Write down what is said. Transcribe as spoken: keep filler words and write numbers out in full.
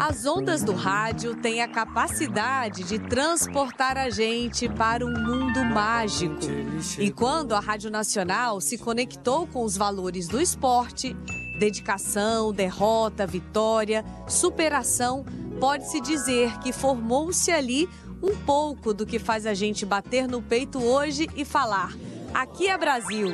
As ondas do rádio têm a capacidade de transportar a gente para um mundo mágico. E quando a Rádio Nacional se conectou com os valores do esporte, dedicação, derrota, vitória, superação, pode-se dizer que formou-se ali um pouco do que faz a gente bater no peito hoje e falar: aqui é Brasil.